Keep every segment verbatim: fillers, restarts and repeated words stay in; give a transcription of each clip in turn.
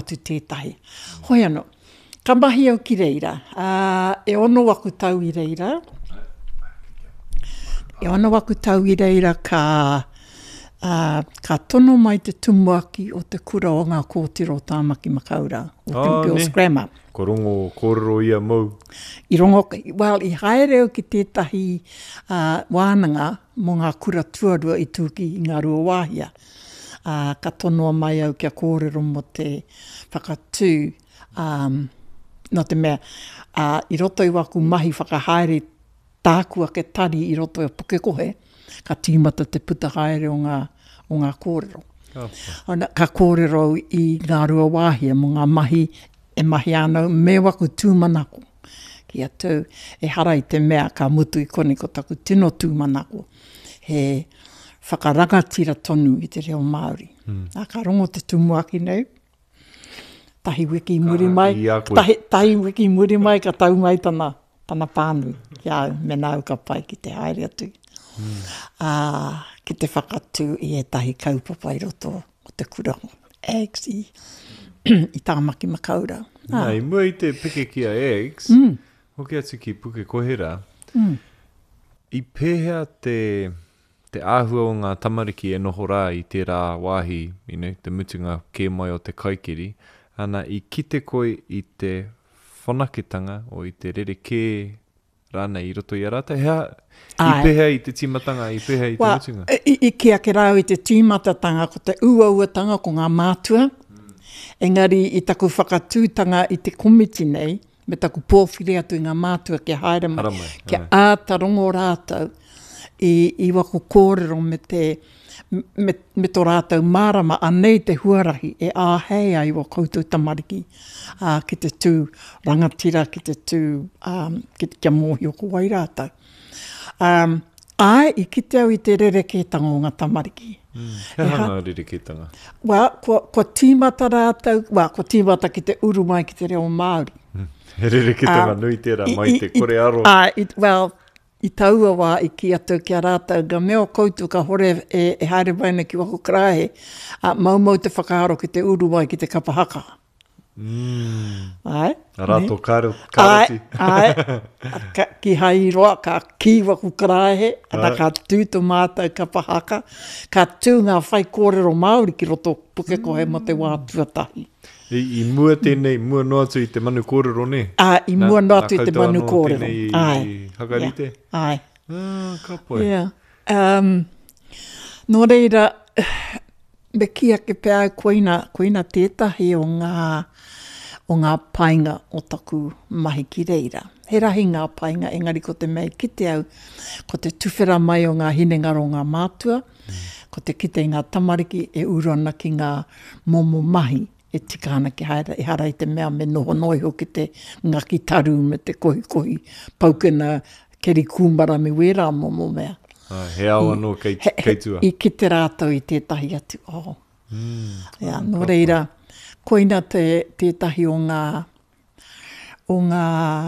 atu tētahi. Hoi anō, ka mahi au ki reira, uh, e ono waku tau i reira, e ono waku tau i reira ka, uh, ka tono mai te tumuaki o te kura o ngā kōtiro o Tāmaki Makaurau, o oh, Tim Girls Grammar. Ko rongo kōrero ia mau. I rongo, well, i haere au ki tētahi uh, wānanga mō ngā kura tuarua i tūki i ngā rua wāhia. Uh, ka tonoa mai au kia kōrero mo te whakatū, um, no te mea, uh, i roto i waku mahi whakahaere tākua ke tari i roto i Pukekohe, ka tīmata te puta haere o ngā, o ngā kōrero. Oh. Ona, ka kōrero i ngā rua wāhia mo ngā mahi e mahi anau, me waku tūmanako. Ki atu, e hara i te mea ka mutu i kone ko taku tino tūmanako. He whakarangatira tonu i te reo Māori. Mm. Nā ka rongo te tumuaki nei. Tahi wiki muri mai, tahi, tahi wiki muri mai ka tau mai tana, tana pānu. Kia me nāu ka pai ki te haere atu. Mm. Uh, ki te whakatū i e tahi kaupapa i roto o te kura. Eggs i... i Tāmaki Makaurau. Ah. Nei, mua i te peke ki a eggs, mm. hoki atu ki Pukekohera, mm. i pēhea te, te āhua o ngā tamariki e noho rā i te rā wāhi, you know, te mutunga kē mai o te kaikiri, ana i kite koe i te whanaketanga o i te rereke rāna i roto i a rāta, hea, i pēhea i te tīmatanga, i pēhea i te well, mutunga. I, i kia ke rau i te tīmatatanga, ko te ua-uatanga ko ngā mātua, engari i taku whakatūtanga i te komiti nei, me taku pōwhiri atu i ngā mātua ke haere mai, Haramai, ke ātarongo rātau i, i wako kōrero me te me, me tō rātau mārama anei te huarahi e āhei ai wa koutou tamariki uh, ki te tū rangatira, ki te tū um, ki te kia mōhi o kuai rātau. Um, ai, i kite au i te rerekētanga o ngā tamariki. Mm. He hana rerekētanga? Well, ko, ko tīmata rātau, well, ko tīmata ki te uru mai ki te reo Māori. Mm. He rerekētanga um, nui tērā mai te kore aro. Uh, it, well, i taua wā i ki atu ki a rātau, ga meo koutu ka hore e, e haere waina ki wako krahe, uh, maumau te whakaaro ki te uru mai ki te kapahaka. Mm. Ai? Rato karo, karoti. Ai, ai. Ka, ki hai roa, ka ki waku krahe, ana ka tūto mātou kapahaka, ka tū ngā whai kōrero Māori ki roto Pukekohe mo te wā tuatahi. I, I mua tēnei, mua no atu i te manu kōrero, ne? Ah, I mua no atu i te manu kōrero. Ai. I hakarite? Yeah. Ai. Ah, ka poe. Yeah. Um, no reira, me kia ke pēa koina, koina tētahi o ngā, o ngā painga o taku mahi ki reira. He rahi ngā painga, engari ko te mei kite au, ko te tuwhera mai o ngā hinengaro o ngā mātua, mm. ko te kite ngā tamariki e urana ki ngā momo mahi, e tika ana ki haera, e hara i te mea me noho noiho ki te ngaki taru me te kohi kohi, paukena keri kūmara me wera momo mea. Ah, he awa no kei, kei tua. I ki te rātau i tētahi atu. Oh. Mm. Yeah, no reira, koina te, tētahi o ngā, o ngā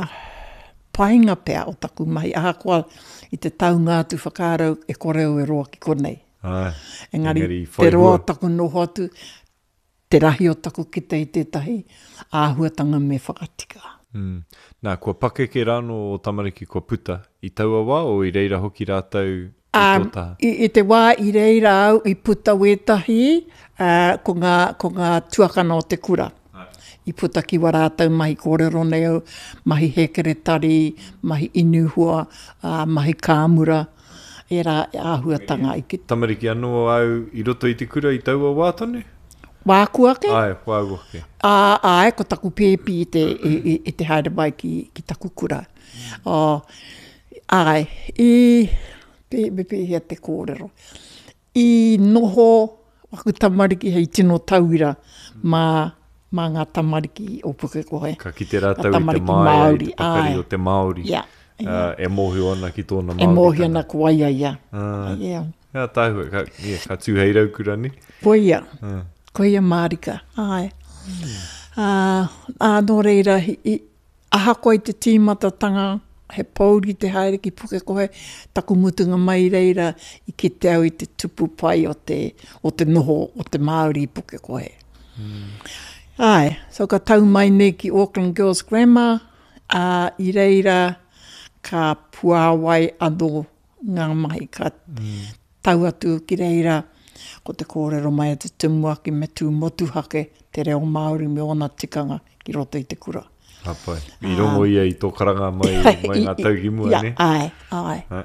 painga pēa o taku mahi. Aha koa i te tau ngātu whakārau e koreo e roa ki konei. Ai, engari, engari te roa taku noho atu, te rahi o taku kita i tētahi āhuatanga me whakatika. Mm. Nā, kua pake ke rāno o tamariki kua puta i taua wā o i reira hoki rātau i um, tō taha? I, I te wā i reira au i puta wētahi uh, ko, ngā, ko ngā tuakana o te kura. Ai. I puta ki wa rātau mahi kōrero nei au, mahi hekere tari, mahi inuhua, uh, mahi kāmura, e rā āhuatanga. I tamariki anō au i roto i te kura i taua wā tone? Wākuake? Ai, wākuake. Ā, ai, ko taku pēpi i te, i, i, i te haere mai ki, ki taku kura. Mm. Oh, ai, i, pē, me pēhea te kōrero. I noho, waku tamariki hei tino tauira, mm. mā, mā ngā tamariki o Pukekohe. Ka ki te rātau i te Māori, i te pakari o te Māori. Yeah. Uh, e mohi ona ki tōna Māori. E mohi ona ko aia, ia. Uh, yeah. Ia tāhua, ka, yeah, ka tūhei raukura ni. Poia. Uh. Ko ia Mārika, ai. Mm. Uh, a no reira, i, i, aha koe te tīmatatanga, he pauri te haere ki Pukekohe, taku mutunga mai reira, i ki te au i te tupu pai o te, o te noho, o te Māori i Pukekohe. Mm. Ai, so ka tau mai nei ki Auckland Girls Grammar, uh, i reira ka puawai ado ngā mahi, ka mm. tau atu ki reira, ko te kōrero mai te tumuaki me tū motuhake te reo Māori me ona tikanga ki roto i te kura. Hapai, i rongo um, ia i tō karanga mai, mai ngā tau ki mua, yeah, ne? Ai, ai. ai.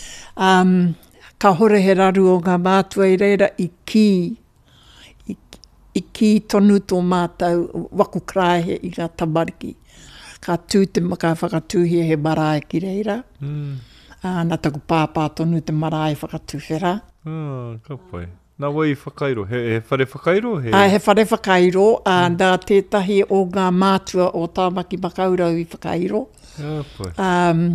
Um, ka hore he raru o ngā mātua i reira i ki, i, i ki tonu tō mātau waku krāhe i ngā tamariki. Ka tū te maka whakatūhia he marae ki reira. Mm. Uh, nā taku pāpā tonu te marae whakatūwhera. Ah, ka pai. Nā wai whakairo, he, he whare whakairo? He... Ai, he whare whakairo, uh, mm. nā tētahi o ngā mātua o Tāmaki Makaurau i whakairo. Ah, pai. Um,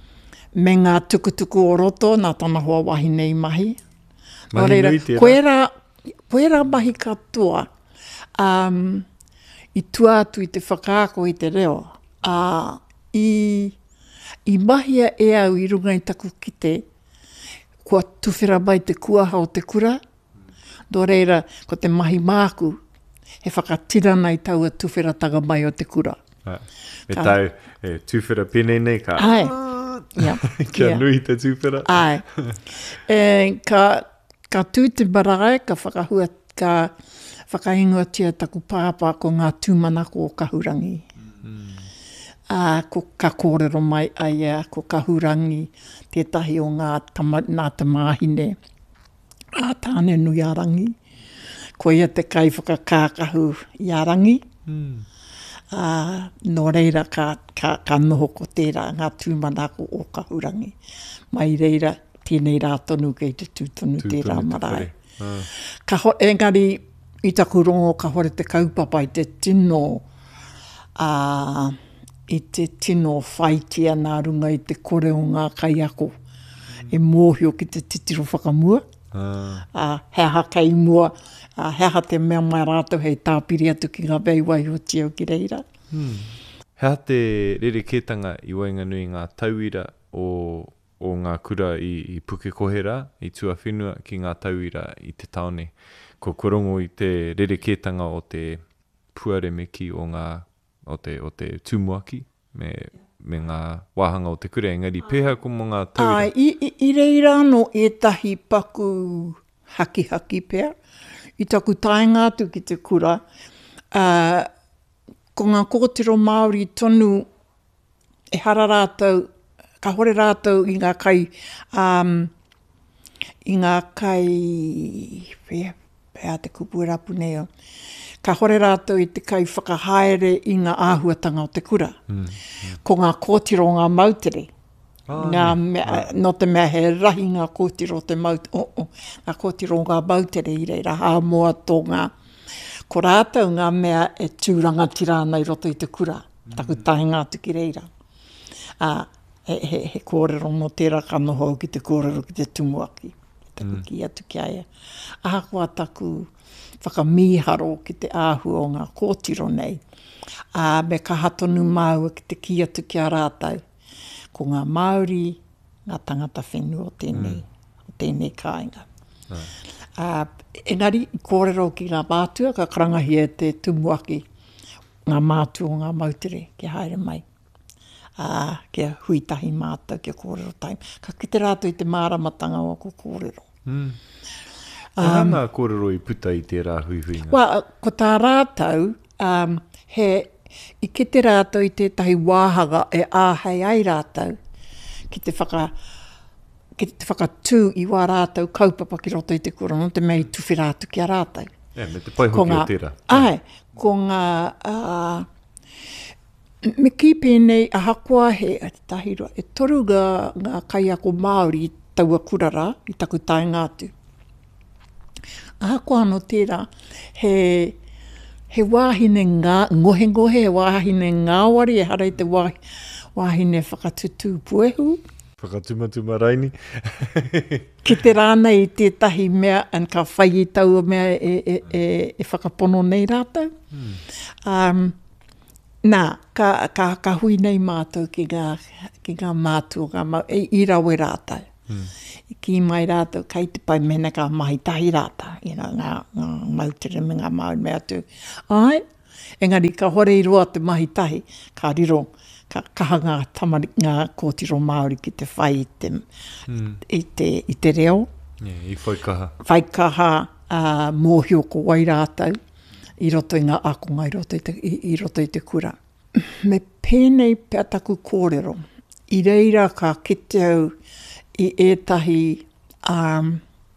me ngā tukutuku o roto, nā tana hoa wahi nei mahi. Mahi reira, nui tēra? Koera, koera mahi katoa, um, i tuatu i te whakaako i te reo, uh, i, i mahia e au i runga i taku kite, kua tuwhera mai te kuaha o te kura, do reira, ko te mahi māku, he whakatirana i tau a tuwhera taga mai o te kura. Ah, e ka... tau, e tuwhera pene nei ka. Ai, ia. Kia yeah. nui te tuwhera. Ai. E, ka, ka tū te marae, ka whakahua, ka whakaingoa tia taku pāpā ko ngā tūmanako o kahurangi. Mm. Uh, ko ka kōrero mai ai uh, ko kahurangi, tētahi o ngā tama, nā tamāhine, a tāne nui arangi. Ko ia te kai whakakākahu i arangi. Mm. Uh, no reira ka, ka, ka noho ko tērā ngā tūmanako o kahurangi. Mai reira, tēnei rā tonu kei te tūtonu tērā marae. Ah. Ka ho, engari, i taku rongo ka hore te kaupapa i te tino, uh, i te tino whaitia nā runga i te kore o ngā kaiako. Mm. E mōhio ki te titiro whakamua. Ah. Uh, heha kei mua, uh, heha te mea mai rātou hei tāpiri atu ki ngā veiwai o tio ki reira. Hmm. Heha te rerekētanga i wainganui ngā tauira o, o ngā kura i, i puke kohera, i tua whenua ki ngā tauira i te taone. Ko korongo i te rerekētanga o te puaremeki o ngā, o te, o te tūmuaki, me... me ngā wāhanga o te kura, engari pēha ko mō ngā tauira. Ai, i, i, i reira no etahi paku haki-haki pēr. I taku taenga atu ki te kura, uh, ko ngā kōtiro Māori tonu e hara rātou, ka hore rātou i ngā kai, um, i ngā kai, pēr, pēr te kupu rapu neo, ka hore rātou i te kai whakahaere i ngā āhuatanga o te kura. Mm, mm. Ko ngā kōtiro ngā mautere. Oh, ngā mea, ah. No te mea he rahi ngā kōtiro te maut, oh, oh, ngā kōtiro ngā mautere i reira, hā moa tō ngā. Ko rātou ngā mea e tūranga tirana i roto i te kura. Mm. Taku taenga atu ki reira. Uh, he, he, he kōrero no tērā kanoho ki te kōrero ki te tumuaki. Taku mm. ki atu ki aia. Aha kua taku... whakamiharo ki te āhua o ngā kōtiro nei. Uh, me ka hatonu māua ki te ki atu ki a rātou. Ko ngā Māori, ngā tangata whenua o tēnei, mm. o tēnei kāinga. Mm. Uh, engari, i kōrero ki ngā mātua, ka karangahi e te tumuaki ngā mātua o ngā mautere ki haere mai. Uh, kia huitahi mātou, kia kōrero taim. Ka kite rātou i te māramatanga o ko kōrero. Mm. Aha um, ngā kōrero i puta i tērā hui hui ngā? Well, ko tā rātou, um, he, i ki te rātou i tētahi wāhanga e āhei ai rātou, ki te whaka, ki te whakatū i wā rātou kaupapa ki roto i te kura, no te mei tuwhi rātou ki a rātou. E, me te pai hoki o tērā. Ai, ko ngā, uh, me ki pēnei a hakoa he, a te tahirua, e toru ngā, ngā kaiako Māori i taua kurara, i taku taenga atu. Ako ano tērā, he, he wāhine ngā, ngohe ngohe, he wāhine ngāwari, e harai te wā, wāhine whakatutu puehu. Whakatumatu raini. Ki te rāna i tētahi mea, an ka whai i tau mea e, e, e, e whakapono nei rātou. Hmm. Um, nā, ka, ka, ka hui nei mātou ki ngā, ki ngā mātua, ngā mau, e, i rawe rātou. Hmm. Ki mai rātou, kei te pai mena ka mahi tahi rātou, you know, ngā, ngā mautere me ngā mauri mea tu. Ai, Engari, ka hore i roa te mahi tahi, ka riro, ka kaha ngā tamari, ngā kōtiro Māori ki te whai i te, mm. i te, i te reo. Yeah, i whaikaha. Whaikaha uh, mōhio ko wairātau, i roto i ngā akonga, i roto i te, i, i roto i te kura. Me pēnei pēr taku kōrero, i reira ka kite au i ētahi um,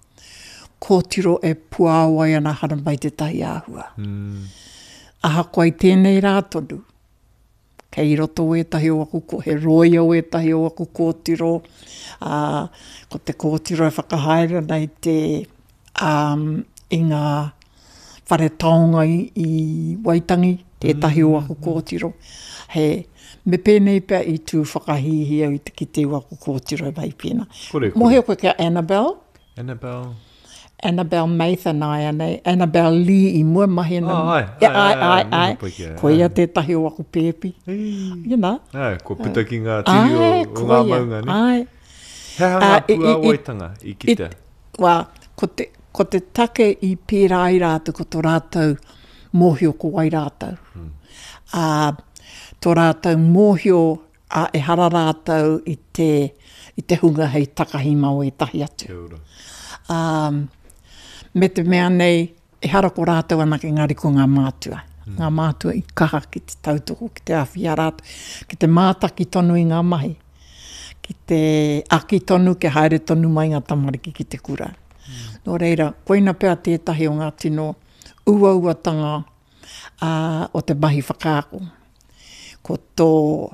kōtiro e puāwai ana hara mai te tahi āhua. Mm. Aha koe tēnei rā tonu. Kei roto o ētahi o aku, he roia o ētahi o aku kōtiro. Uh, ko te kōtiro e whakahaere nei te um, i ngā whare taonga i, i Waitangi, tētahi o aku kōtiro. He, me pēnei pēr i tū whakahihi au i te kite o aku kōtiro e mai pēna. Kore, kore. Mohe koe kia Annabelle. Annabelle. Annabelle Mathan ai anei. Annabelle Lee i mua mahi ana. Oh, ai. Yeah, ai, ai, ai. ai. Ko ia tētahi o aku pēpi. You know. Ai, ko puta ki ngā tiri o, o ngā maunga, ne? Ai. Hea ngā uh, pua waitanga i kita? Wā, ko te, ko te take i pērā i rātou, ko tō rātou mōhio ko wai rātou. Hmm. Uh, tō rātou mōhio uh, e hara rātou i te, i te hunga hei takahima o e tahi atu. Kia ora. Um, me te mea nei, e hara ko rātou anake ngari ko ngā mātua. Mm. Ngā mātua i kaha ki te tautoko, ki te awhia rātou, ki te mātaki tonu i ngā mahi, ki te aki tonu, ke haere tonu mai ngā tamariki ki te kura. Mm. Nō reira, koina pēr tētahi o ngā tino ua-uatanga uh, o te mahi whakaako. Ko tō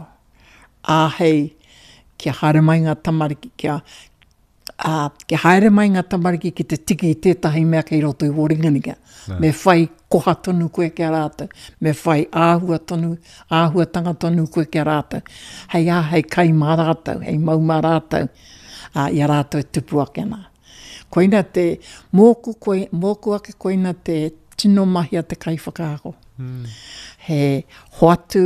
āhei, kia haere mai ngā tamariki, kia Uh, ke haere mai ngā tamariki ki te tiki i tētahi mea kei roto i wōringaniga. No. Me whai koha tonu koe kia rātou. Me whai āhua tonu, āhuatanga tonu koe kia rātou. Hei ā, hei kai mā rātou, hei mau mā rātou. Uh, ia rātou e tupu ake nā. Koina te, mōku, koe, mōku ake koina te tino mahi a te kai whakaako. Mm. He hoatu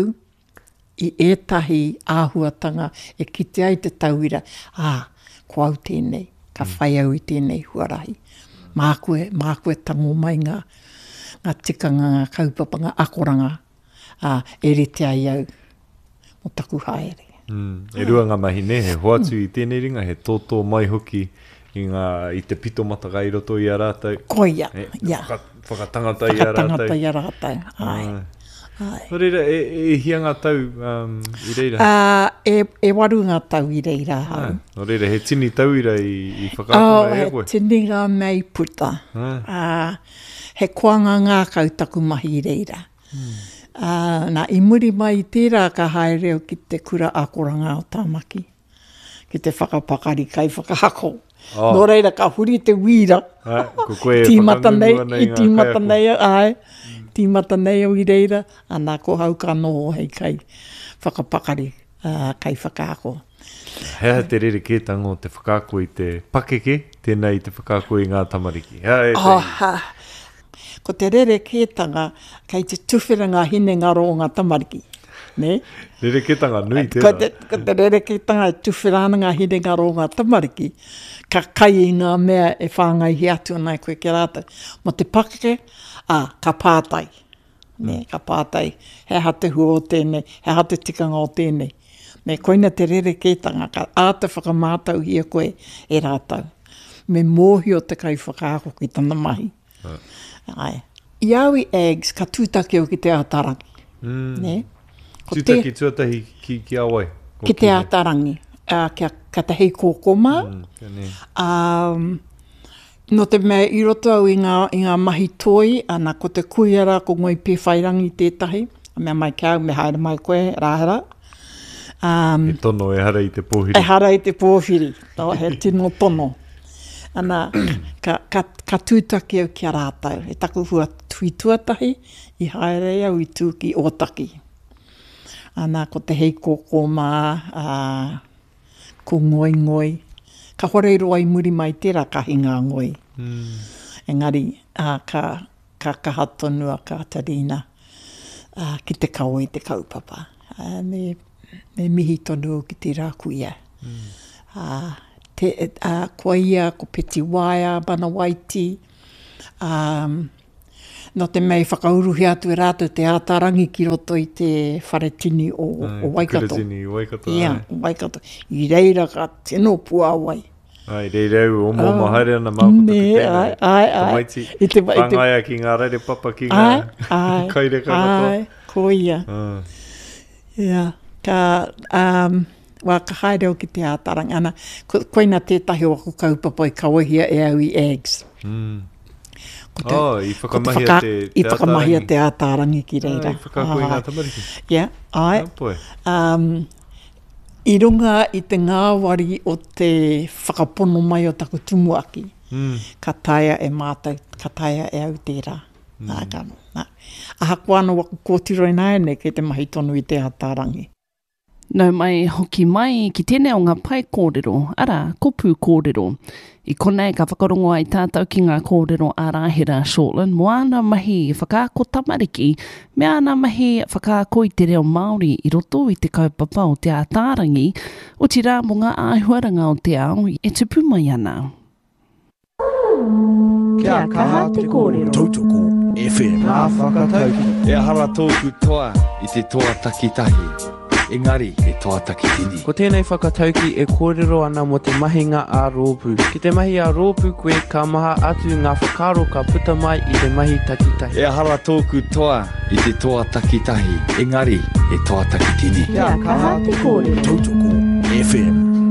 i ētahi āhuatanga e kite ai te tauira. Ah, ko au tēnei, ka whai au i tēnei huarahi. Mā koe, mā koe tango mai ngā, ngā tikanga, ngā kaupapa, ngā akoranga, uh, e rete ai au, mo taku haere. Mm. E rua ngā mahi ne, he hoatu mm. i tēnei ringa, he tōtō mai hoki i, ngā, i te pito mataka i roto i a rātou. Ko ia, e, ia. Whaka, whakatangata i a rātou. Whakatangata i a rātou, ai. ai. Nō reira, e, e hia ngā tau um, i reira? Uh, e, e waru ngā tau i reira. Ah, nō reira, he tini tauira i, i whakaapuna oh, e koe? He tini ngā mei puta. Ah. Uh, he koanga ngā kautaku mahi i reira. Hmm. Uh, nā i muri mai i tērā ka haereo ki te kura akoranga o tāmaki. Ki te whakapakari kai whakahako. Oh. Nō reira, ka huri te wīra. Ai, ko koe e whakangunua nei ngā kaiako. I tīmata nei, ai. Tīmata nei au i reira, anā ko hau ka noho hei kai whakapakari, uh, kai whakaako. Hea te rere kētango te whakaako i te pakeke, tēnei i te whakaako i ngā tamariki. Hea e te... Oh, ha. Ko te rere kētanga, kei te tuwhiringa hine ngaro o ngā tamariki. Ne? Rere kētanga nui tērā. Ko te, ko te rere kētanga e tuwhirana ngā hine ngaro o ngā tamariki, ka kai i ngā mea e whāngai hi atu anai koe ki rātou. Mo te pakeke, Ah, ka pātai. Ne, ka pātai. He ha te hua o tēnei, he ha te tikanga o tēnei. Me koina te rere kētanga, ka āta whakamātau hia koe e rātau. Me mōhi o te kai whakaako ki tana mahi. Uh. Ai. Iaui eggs, ka tūtaki au ki te ātarangi. Mm. Ne? Ko tūtaki te, tuatahi ki, ki awai? Ki te ātarangi. Uh, kia, ka te hei kōkoma. Mm, um, No te mea i roto au i ngā, i ngā mahi toi, ana ko te kuiara ko ngoi pewhairangi tētahi, a mea mai kia, me haere mai koe, rāhera. Um, e tono e hara i te pōhiri. E hara i te pōhiri, no, he tino tono. Ana, ka, ka, ka tūtaki au kia rātau, e taku hua tui tuatahi, i haere au i tūki ōtaki. Ana, ko te hei kōkoma, uh, ko ngoi ngoi, ka hore roa i muri mai tērā ka hinga ngoi. Mm. Engari, uh, ka, ka kaha tonu a ka tarina uh, ki te kau i te kaupapa. Uh, me, me mihi tonu ki te rākuia. Mm. Uh, te, uh, kua ia, ko Peti Waia, Bana Waiti, um, no te mei whakauruhi atu e rātou te ātarangi ki roto i te wharetini o, Ai, o Waikato. Kuretini, Waikato. Ia, ai. Waikato. I reira ka tino pua wai. Ai, rei reu, o mō Ah, mahaere ana māputa ne, ki tēnei. ai, ai, Ka ai. maiti, I te- i te- whangaia ki ngā rere papa ki ngā Ai, ai, kaire karato. ai, ko ia. Ah, Ia, ka, um, wa ka haere o ki te ātaranga. Ana, ko, koina tētahi o aku kaupapa i kawahia e au i eggs. mm. Ko te, Oh, i ko te whakamahia whaka- te, I te whakamahia ātarangi. te ātarangi ki reira. Ai, whakakoi ngā Ai. tamariki. Ia, ai. Ah, poe. Um, I runga i te ngāwari o te whakapono mai o taku tumuaki, Mm. ka taia e mātou, ka taia e au tērā. Nā kano. Nā. Aha koana waku kōtiro i nāia nei kei te mahi tonu i te ātarangi. Nau mai hoki mai ki tēnei o ngā pai kōrero, ara, kopu kōrero. I konei ka whakarongo ai tātou ki ngā kōrero ārāhera Shortland, mo ana mahi i whakaako tamariki, me ana mahi whakaako i te reo Māori i roto i te kaupapa o te ātārangi, o ti rā mo ngā āhuaranga o te ao e tupu mai ana. Kia kaha te kōrero. Tautoko F M. Nā whakatauki. E hara tōku toa i te toa takitahi. Engari e toa takitini. Ko tēnei whakatauki e kōrero ana mo te mahinga a rōpū. Ki te mahi a rōpū koe ka maha atu ngā whakaro ka puta mai i te mahi takitahi. E hara tōku toa i te toa takitahi. Engari e toa takitini. Kia kaha te kōrero. Tautoko F M.